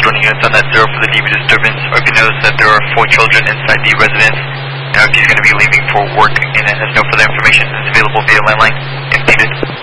patrolling units on that 0 for the DV disturbance. RP knows that there are 4 children inside the residence. RP is going to be leaving for work and has no further information. Is available via landline if needed.